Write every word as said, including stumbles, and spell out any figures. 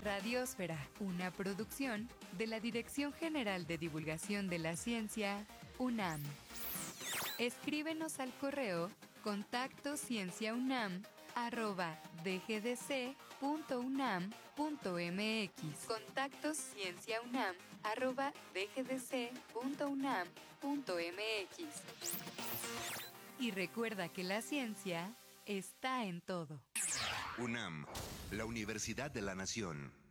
Radiosfera, una producción de la Dirección General de Divulgación de la Ciencia, UNAM. Escríbenos al correo contacto cienciaunam arroba dgdc.unam.mx. Contacto cienciaunam arroba dgdc.unam.mx. Y recuerda que la ciencia está en todo. UNAM, la Universidad de la Nación.